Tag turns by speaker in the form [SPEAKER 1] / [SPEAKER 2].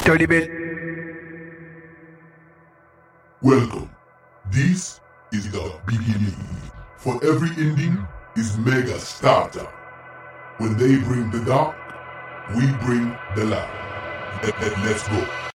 [SPEAKER 1] Tony Bell.
[SPEAKER 2] Welcome. This is the beginning. For every ending is mega starter. When they bring the dark, we bring the light. Let's go.